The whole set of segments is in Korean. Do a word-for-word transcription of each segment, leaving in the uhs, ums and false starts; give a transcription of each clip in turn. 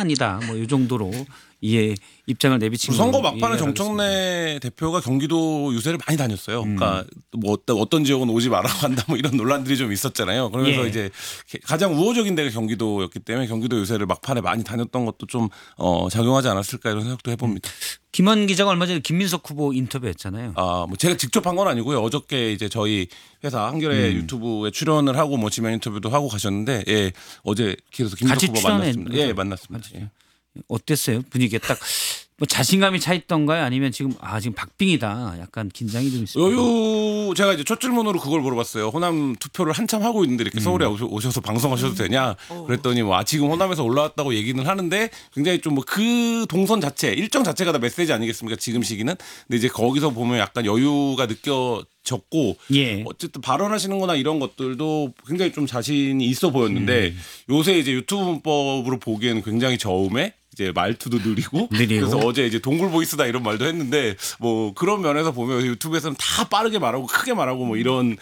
아니다. 뭐 이 정도로 예 입장을 내비친 선거 막판에 정청래 대표가 경기도 유세를 많이 다녔어요. 음. 그러니까 뭐 어떤, 어떤 지역은 오지 말라고 한다 뭐 이런 논란들이 좀 있었잖아요. 그러면서 예. 이제 가장 우호적인 데가 경기도였기 때문에 경기도 유세를 막판에 많이 다녔던 것도 좀 어, 작용하지 않았을까 이런 생각도 해봅니다. 음. 김한 기자가 얼마 전에 김민석 후보 인터뷰했잖아요. 아, 뭐 제가 직접 한 건 아니고요. 어저께 이제 저희 회사 한겨레 음. 유튜브에 출연을 하고 뭐 지면 인터뷰도 하고 가셨는데 예, 어제 길에서 김민석 후보 만났습니다. 예, 만났습니다. 예. 어땠어요? 분위기가 딱 뭐 자신감이 차 있던가요? 아니면 지금 아 지금 박빙이다. 약간 긴장이 좀 있어요. 여유 제가 이제 첫 질문으로 그걸 물어봤어요. 호남 투표를 한참 하고 있는데 이렇게 음. 서울에 오셔서 방송하셔도 되냐? 음. 그랬더니 뭐 아, 지금 호남에서 올라왔다고 얘기는 하는데 굉장히 좀 뭐 그 동선 자체 일정 자체가 다 메시지 아니겠습니까? 지금 시기는. 근데 이제 거기서 보면 약간 여유가 느껴. 적고 예. 어쨌든 발언하시는 거나 이런 것들도 굉장히 좀 자신이 있어 보였는데 음. 요새 이제 유튜브 문법으로 보기에는 굉장히 저음에 이제 말투도 느리고, 느리고 그래서 어제 이제 동굴 보이스다 이런 말도 했는데 뭐 그런 면에서 보면 유튜브에서는 다 빠르게 말하고 크게 말하고 뭐 이런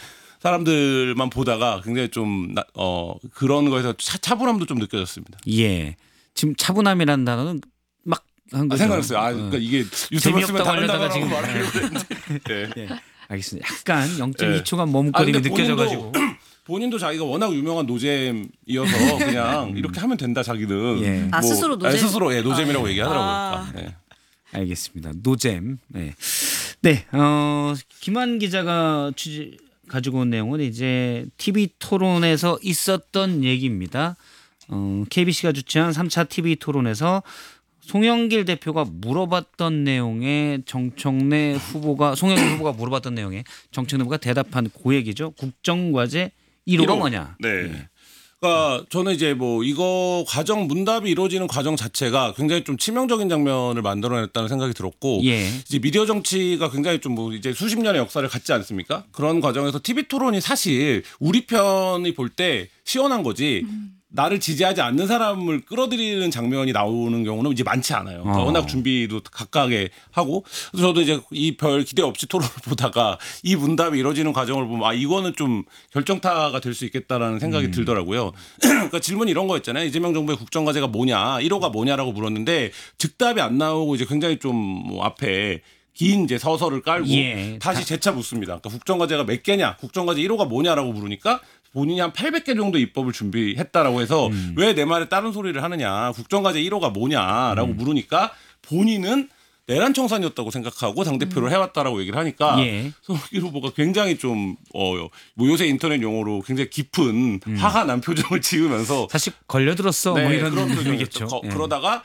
사람들만 보다가 굉장히 좀 어 그런 거에서 차, 차분함도 좀 느껴졌습니다. 예. 지금 차분함이라는 단어는 막 한 거죠. 아, 생각났어요. 아, 그러니까 이게 유튜브 쓰면 다른 단어라고 지금 말하려고 했는데. 네. 네. 알겠습니다. 약간 영 점 이 초간 머뭇거림이 아, 느껴져가지고 본인도 자기가 워낙 유명한 노잼이어서 그냥 이렇게 하면 된다 자기는. 예. 뭐, 아 스스로 노잼. 아, 스스로 예, 노잼이라고 아, 얘기하더라고요. 아. 네. 알겠습니다. 노잼. 네. 네. 어, 김한 기자가 취재 가지고 온 내용은 이제 티비 토론에서 있었던 얘기입니다. 어, 케이비씨가 주최한 삼 차 티비 토론에서 송영길 대표가 물어봤던 내용에 정청래 후보가 송영길 후보가 물어봤던 내용에 정청래 후보가 대답한 그 얘기죠. 국정과제 일 호가 뭐냐. 네. 네. 그러니까 저는 이제 뭐 이거 과정 문답이 이루어지는 과정 자체가 굉장히 좀 치명적인 장면을 만들어냈다는 생각이 들었고 예. 이제 미디어 정치가 굉장히 좀 뭐 이제 수십 년의 역사를 갖지 않습니까? 그런 과정에서 티비 토론이 사실 우리 편이 볼 때 시원한 거지. 음. 나를 지지하지 않는 사람을 끌어들이는 장면이 나오는 경우는 이제 많지 않아요. 그러니까 어. 워낙 준비도 각각에 하고 그래서 저도 이제 이 별 기대 없이 토론을 보다가 이 문답이 이루어지는 과정을 보면 아 이거는 좀 결정타가 될 수 있겠다라는 생각이 음. 들더라고요. 그러니까 질문이 이런 거였잖아요. 이재명 정부의 국정과제가 뭐냐, 일 호가 뭐냐라고 물었는데 즉답이 안 나오고 이제 굉장히 좀 뭐 앞에 긴 이제 서설을 깔고 예. 다시 재차 묻습니다. 그러니까 국정과제가 몇 개냐, 국정과제 일 호가 뭐냐라고 물으니까. 본인이 한 팔백 개 정도 입법을 준비했다라고 해서 음. 왜 내 말에 다른 소리를 하느냐 국정과제 일 호가 뭐냐라고 음. 물으니까 본인은 내란 청산이었다고 생각하고 당대표를 음. 해왔다라고 얘기를 하니까 예. 송영길 후보가 굉장히 좀 어, 뭐 요새 인터넷 용어로 굉장히 깊은 음. 화가 난 표정을 지으면서 사실 걸려들었어 네, 뭐 이런 그런 표정이겠죠. 예. 그러다가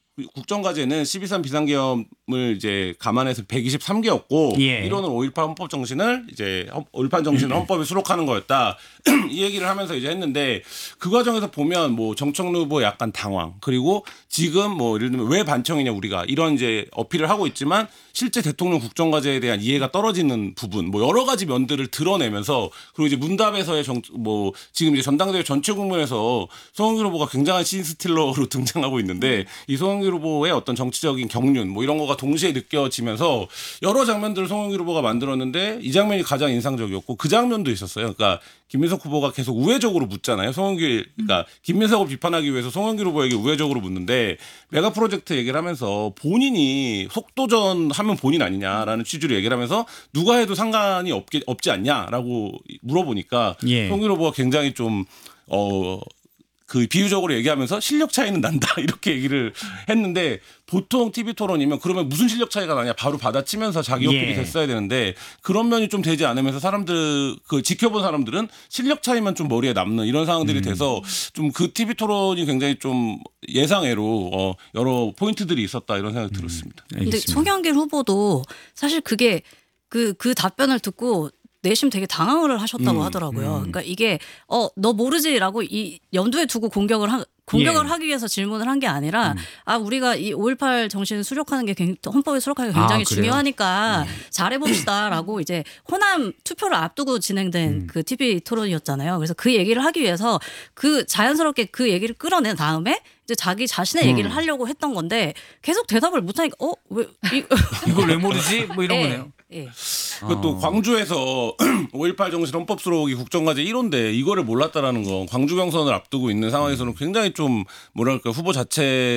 국정과제는 십이 삼 비상계엄을 이제 감안해서 백이십삼 개였고 예. 일 호는 오일팔 헌법 정신을 이제 오일팔 정신을 헌법에 수록하는 거였다. 이 얘기를 하면서 이제 했는데 그 과정에서 보면 뭐 정청래 후보 약간 당황 그리고 지금 뭐 예를 들면 왜 반청이냐 우리가 이런 이제 어필을 하고 있지만 실제 대통령 국정과제에 대한 이해가 떨어지는 부분 뭐 여러 가지 면들을 드러내면서 그리고 이제 문답에서의 정, 뭐 지금 이제 전당대회 전체 국면에서 송영길 후보가 굉장한 신스틸러로 등장하고 있는데 이 송영길 후보의 어떤 정치적인 경륜 뭐 이런 거가 동시에 느껴지면서 여러 장면들을 송영길 후보가 만들었는데 이 장면이 가장 인상적이었고 그 장면도 있었어요. 그러니까 김민석 후보가 계속 우회적으로 묻잖아요. 송영길, 그러니까 김민석을 비판하기 위해서 송영길 후보에게 우회적으로 묻는데 메가 프로젝트 얘기를 하면서 본인이 속도전 하면 본인 아니냐라는 취지로 얘기를 하면서 누가 해도 상관이 없게, 없지 않냐라고 물어보니까 예. 송영길 후보가 굉장히 좀 어. 그 비유적으로 얘기하면서 실력 차이는 난다 이렇게 얘기를 했는데 보통 티비 토론이면 그러면 무슨 실력 차이가 나냐 바로 받아치면서 자기 어필이 예. 됐어야 되는데 그런 면이 좀 되지 않으면서 사람들 그 지켜본 사람들은 실력 차이만 좀 머리에 남는 이런 상황들이 음. 돼서 좀 그 티비 토론이 굉장히 좀 예상외로 어 여러 포인트들이 있었다 이런 생각이 음. 들었습니다. 그런데 송영길 후보도 사실 그게 그, 그 답변을 듣고 내심 되게 당황을 하셨다고 음, 하더라고요. 음. 그러니까 이게 어, 너 모르지라고 이 염두에 두고 공격을 하, 공격을 예. 하기 위해서 질문을 한 게 아니라 음. 아 우리가 이 오일팔 정신을 수록하는 게 헌법에 수록하는 게 굉장히 아, 중요하니까 음. 잘해봅시다라고 이제 호남 투표를 앞두고 진행된 음. 그 티비 토론이었잖아요. 그래서 그 얘기를 하기 위해서 그 자연스럽게 그 얘기를 끌어낸 다음에 이제 자기 자신의 음. 얘기를 하려고 했던 건데 계속 대답을 못하니까 어? 왜 이걸 왜 모르지? 뭐 이런 네. 거네요. 예. 그것도 어. 광주에서 오일팔 정신 헌법 수록이 국정과제 일 호인데 이거를 몰랐다라는 건 광주 경선을 앞두고 있는 상황에서는 굉장히 좀 뭐랄까 후보 자체